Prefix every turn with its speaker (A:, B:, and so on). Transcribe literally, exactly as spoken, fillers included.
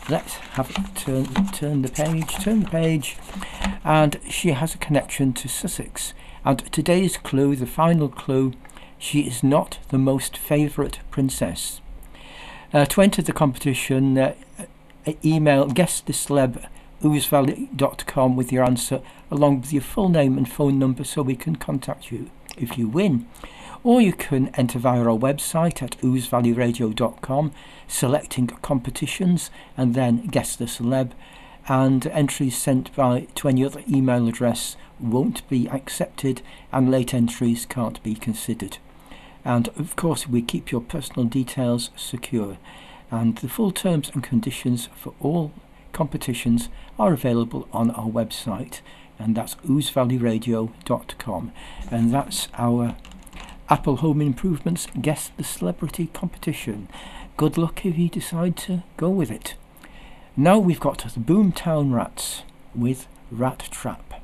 A: let's have turn turn the page, turn the page, and she has a connection to Sussex. And today's clue, the final clue, she is not the most favourite princess. Uh, to enter the competition, uh, email guesstheceleb at ousevalley dot com with your answer, along with your full name and phone number, so we can contact you if you win. Or you can enter via our website at ouse valley radio dot com, selecting competitions and then guess the celeb, and entries sent by to any other email address won't be accepted, and late entries can't be considered. And of course we keep your personal details secure, and the full terms and conditions for all competitions are available on our website, and that's ouse valley radio dot com, and that's our Apple Home Improvements Guess the Celebrity competition. Good luck if you decide to go with it. Now we've got the Boomtown Rats with Rat Trap.